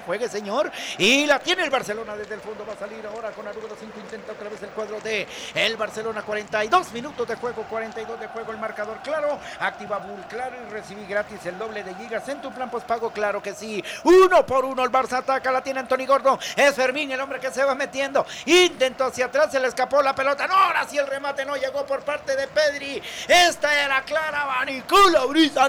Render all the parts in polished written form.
juegue señor, y la tiene el Barcelona desde el fondo, va a salir ahora con la número 5, intenta otra vez el cuadro de el Barcelona, 42 minutos de juego, 42 de juego, el marcador claro, activa Bull, claro, y recibí gratis el doble de gigas en tu plan postpago, claro que sí, 1-1 el Barça ataca, la tiene Anthony Gordon, es Fermín el hombre que se va metiendo, intentó hacia atrás, se le escapó la pelota, no, ahora sí el remate no llegó por parte de Pedri, esta era clara, abanicó la brisa,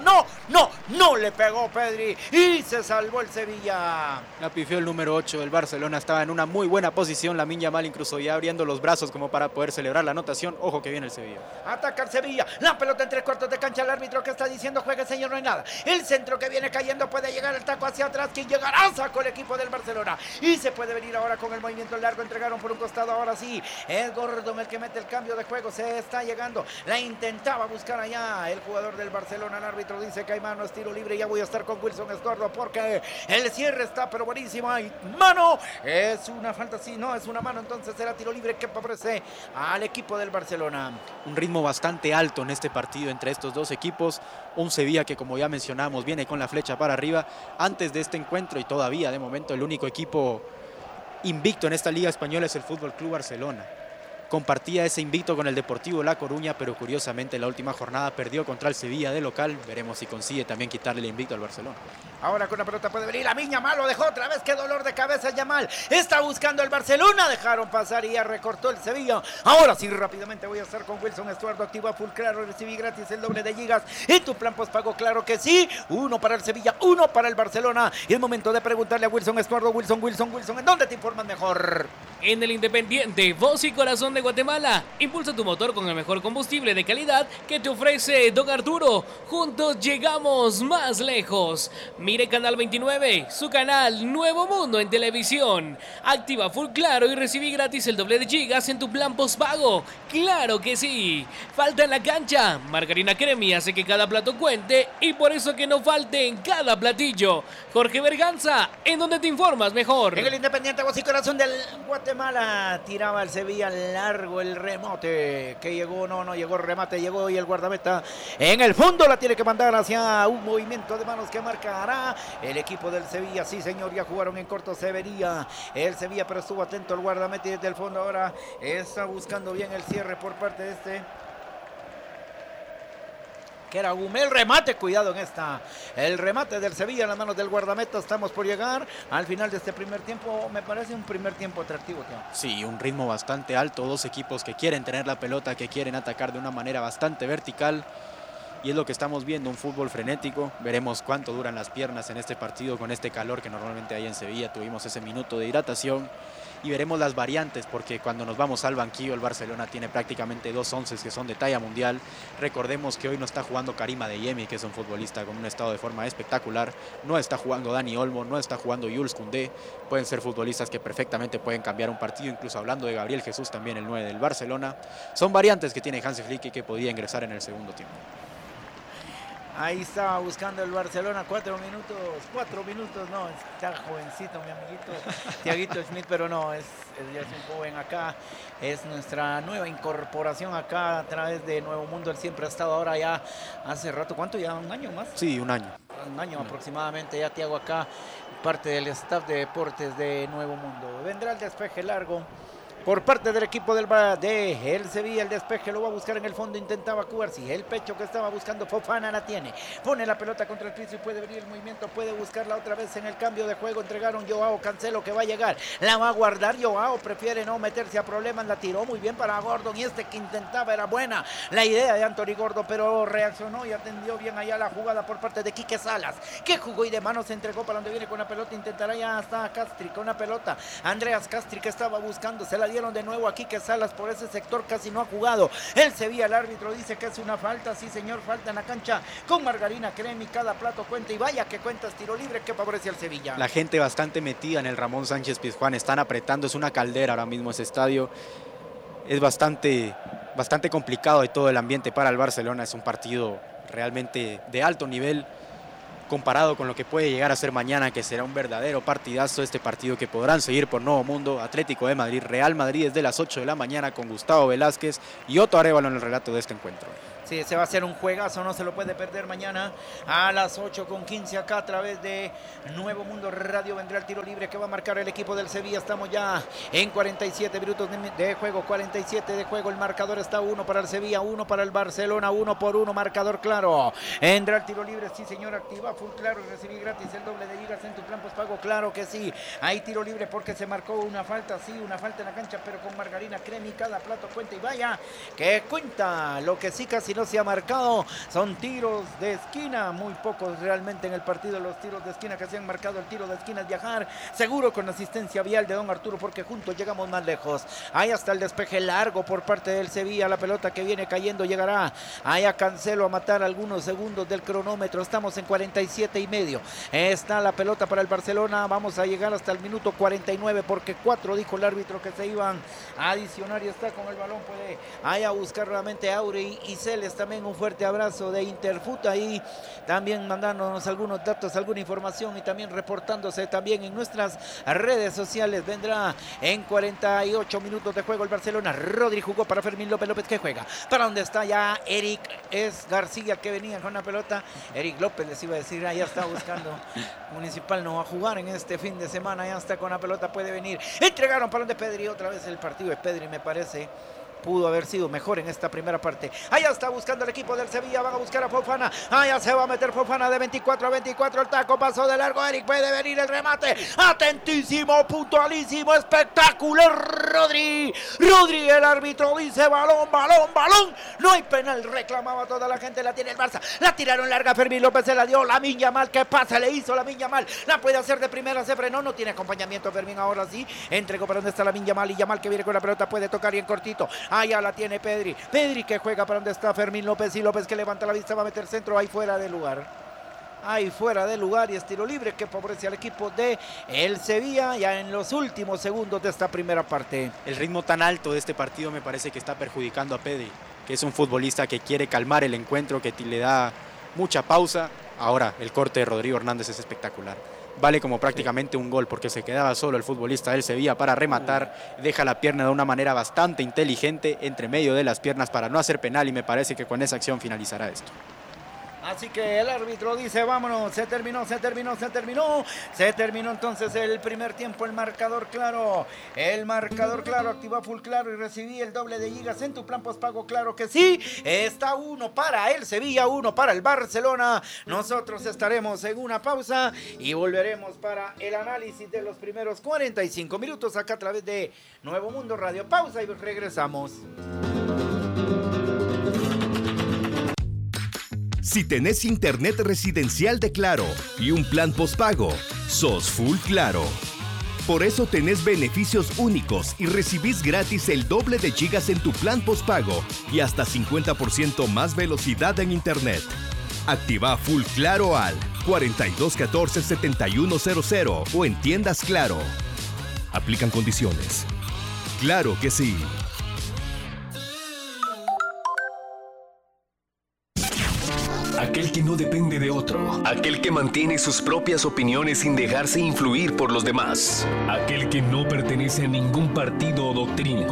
no le pegó Pedri y se salvó el Sevilla. La pifió el número 8 del Barcelona, estaba en una muy buena posición, Lamine Yamal incluso ya abriendo los brazos como para poder celebrar la anotación. Ojo que viene el Sevilla. Ataca el Sevilla, la pelota en 3/4 de cancha, el árbitro que está diciendo juegue señor, no hay nada, el centro que viene cayendo puede llegar el taco hacia atrás, quien llegará, sacó el equipo del Barcelona y se puede venir ahora con el movimiento largo, entregaron por un costado, ahora sí, es Gordon el que mete el cambio de juego, se está llegando, la intentaba buscar allá el jugador del Barcelona, el árbitro dice que hay mano, es tiro libre, ya voy a estar con Wilson Escordo porque el cierre está pero buenísimo, hay mano, es una falta, sí, no, es una mano, entonces será tiro libre que favorece al equipo del Barcelona. Un ritmo bastante alto en este partido entre estos dos equipos, un Sevilla que como ya mencionamos viene con la flecha para arriba antes de este encuentro y todavía de momento el único equipo invicto en esta Liga Española es el Fútbol Club Barcelona. Compartía ese invicto con el Deportivo La Coruña, pero curiosamente la última jornada perdió contra el Sevilla de local. Veremos si consigue también quitarle el invicto al Barcelona. Ahora con la pelota puede venir Lamine Yamal, lo dejó otra vez, qué dolor de cabeza Yamal. Está buscando el Barcelona, dejaron pasar y ya recortó el Sevilla. Ahora sí, rápidamente voy a estar con Wilson Estuardo, activa full claro, recibí gratis el doble de gigas. En tu plan postpago, claro que sí. 1 para el Sevilla, 1 para el Barcelona. Y es momento de preguntarle a Wilson Estuardo, Wilson, ¿en dónde te informan mejor? En el Independiente, voz y corazón de Guatemala. Impulsa tu motor con el mejor combustible de calidad que te ofrece Don Arturo. Juntos llegamos más lejos. Mire Canal 29, su canal Nuevo Mundo en televisión. Activa full claro y recibí gratis el doble de gigas en tu plan postpago. ¡Claro que sí! Falta en la cancha. Margarina Cremi hace que cada plato cuente y por eso que no falte en cada platillo. Jorge Berganza, ¿en dónde te informas mejor? En el Independiente, voz y corazón del Guatemala, tiraba el Sevilla largo el remote, que llegó, no llegó el remate, llegó y el guardameta en el fondo la tiene que mandar hacia un movimiento de manos que marcará el equipo del Sevilla. Sí señor, ya jugaron en corto, se vería el Sevilla, pero estuvo atento el guardameta y desde el fondo ahora está buscando bien el cierre por parte de que era el remate, cuidado en el remate del Sevilla en las manos del guardameta. Estamos por llegar al final de este primer tiempo, me parece un primer tiempo atractivo, tío. Sí, un ritmo bastante alto, dos equipos que quieren tener la pelota, que quieren atacar de una manera bastante vertical y es lo que estamos viendo, un fútbol frenético. Veremos cuánto duran las piernas en este partido con este calor que normalmente hay en Sevilla, tuvimos ese minuto de hidratación y veremos las variantes, porque cuando nos vamos al banquillo el Barcelona tiene prácticamente 2 onces que son de talla mundial. Recordemos que hoy no está jugando Karim Adeyemi, que es un futbolista con un estado de forma espectacular, no está jugando Dani Olmo, no está jugando Jules Koundé, pueden ser futbolistas que perfectamente pueden cambiar un partido, incluso hablando de Gabriel Jesús también, el 9 del Barcelona. Son variantes que tiene Hansi Flick y que podía ingresar en el segundo tiempo. Ahí estaba buscando el Barcelona, 4 minutos, no, está jovencito mi amiguito Thiaguito Schmidt, pero no, ya es un joven acá, es nuestra nueva incorporación acá a través de Nuevo Mundo. Él siempre ha estado ahora ya hace rato, ¿cuánto ya? ¿Un año más? Sí, un año. Un año aproximadamente ya Thiago acá, parte del staff de deportes de Nuevo Mundo. Vendrá el despeje largo por parte del equipo del el Sevilla. El despeje lo va a buscar en el fondo, intentaba Cubarsi, el pecho que estaba buscando Fofana la tiene, pone la pelota contra el piso y puede venir el movimiento, puede buscarla otra vez en el cambio de juego. Entregaron Joao Cancelo, que va a llegar, la va a guardar Joao, prefiere no meterse a problemas, la tiró muy bien para Gordon y que intentaba era buena la idea de Anthony Gordon, pero reaccionó y atendió bien allá la jugada por parte de Quique Salas, que jugó y de mano se entregó para donde viene con la pelota, intentará ya hasta Castri con la pelota, Andreas Castri que estaba buscando, se la dieron de nuevo a Quique Salas por ese sector, casi no ha jugado el Sevilla. El árbitro dice que es una falta, sí señor, falta en la cancha con Margarina Cremi, cada plato cuenta y vaya que cuentas, tiro libre que favorece al Sevilla. La gente bastante metida en el Ramón Sánchez Pizjuán, están apretando, es una caldera ahora mismo ese estadio, es bastante complicado y todo el ambiente para el Barcelona, es un partido realmente de alto nivel comparado con lo que puede llegar a ser mañana, que será un verdadero partidazo, este partido que podrán seguir por Nuevo Mundo, Atlético de Madrid, Real Madrid desde las 8 de la mañana con Gustavo Velázquez y Otto Arévalo en el relato de este encuentro. se va a hacer un juegazo, no se lo puede perder mañana a las 8:15 acá a través de Nuevo Mundo Radio. Vendrá el tiro libre que va a marcar el equipo del Sevilla. Estamos ya en 47 minutos de juego, 47 de juego. El marcador está 1 para el Sevilla, 1 para el Barcelona, 1-1, marcador claro. Vendrá el tiro libre, sí señor, activa full claro y recibí gratis el doble de gigas en tu plan postpago. Claro que sí, hay tiro libre porque se marcó una falta, sí, una falta en la cancha, pero con margarina crema y cada plato cuenta y vaya que cuenta. Lo que sí casi no se ha marcado son tiros de esquina, muy pocos realmente en el partido los tiros de esquina que se han marcado. El tiro de esquina es viajar seguro con asistencia vial de don Arturo, porque juntos llegamos más lejos. Ahí hasta el despeje largo por parte del Sevilla, la pelota que viene cayendo llegará allá Cancelo a matar algunos segundos del cronómetro. Estamos en 47 y medio, está la pelota para el Barcelona. Vamos a llegar hasta el minuto 49 porque 4 dijo el árbitro que se iban a adicionar y está con el balón, puede ahí a buscar nuevamente Aurey y Celes. También un fuerte abrazo de Interfoot ahí también mandándonos algunos datos, alguna información y también reportándose también en nuestras redes sociales. Vendrá en 48 minutos de juego el Barcelona. Rodri jugó para Fermín López, López que juega para donde está ya Eric, es García que venía con la pelota. Eric López les iba a decir, ya está buscando. Municipal no va a jugar en este fin de semana, ya está con la pelota, puede venir. Entregaron para donde Pedri, otra vez el partido de Pedri me parece pudo haber sido mejor en esta primera parte. Allá está buscando el equipo del Sevilla, van a buscar a Fofana, allá se va a meter Fofana de 24 a 24, el taco pasó de largo, Eric puede venir el remate, atentísimo, puntualísimo, espectacular, Rodri, el árbitro dice balón, no hay penal, reclamaba toda la gente, la tiene el Barça, la tiraron larga, Fermín López se la dio, Lamine Yamal, ¿qué pasa? Le hizo Lamine Yamal, la puede hacer de primera, se frenó, no tiene acompañamiento Fermín, ahora sí, entregó para donde está Lamine Yamal y Yamal que viene con la pelota, puede tocar y en cortito, allá la tiene Pedri que juega para donde está Fermín López y López que levanta la vista, va a meter centro, ahí fuera de lugar y es tiro libre que favorece al equipo de el Sevilla ya en los últimos segundos de esta primera parte. El ritmo tan alto de este partido me parece que está perjudicando a Pedri, que es un futbolista que quiere calmar el encuentro, que le da mucha pausa. Ahora el corte de Rodrigo Hernández es espectacular. Vale como prácticamente un gol porque se quedaba solo el futbolista del Sevilla para rematar, deja la pierna de una manera bastante inteligente entre medio de las piernas para no hacer penal y me parece que con esa acción finalizará esto. Así que el árbitro dice vámonos, se terminó entonces el primer tiempo, el marcador claro, activa full claro y recibí el doble de gigas en tu plan postpago, claro que sí, está 1 para el Sevilla, 1 para el Barcelona, nosotros estaremos en una pausa y volveremos para el análisis de los primeros 45 minutos acá a través de Nuevo Mundo Radio, pausa y regresamos. Si tenés internet residencial de Claro y un plan postpago, sos full Claro. Por eso tenés beneficios únicos y recibís gratis el doble de gigas en tu plan postpago y hasta 50% más velocidad en internet. Activa full Claro al 4214-7100 o en tiendas Claro. Aplican condiciones. Claro que sí. Aquel que no depende de otro. Aquel que mantiene sus propias opiniones sin dejarse influir por los demás. Aquel que no pertenece a ningún partido o doctrina.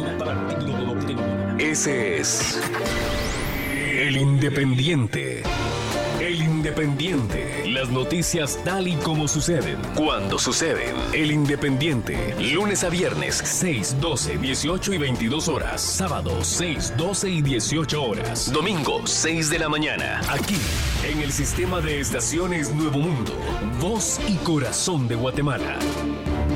Ese es el Independiente. El Independiente. Las noticias tal y como suceden. Cuando suceden. El Independiente. Lunes a viernes, 6, 12, 18 y 22 horas. Sábado, 6, 12 y 18 horas. Domingo, 6 de la mañana. Aquí, en el sistema de estaciones Nuevo Mundo. Voz y corazón de Guatemala.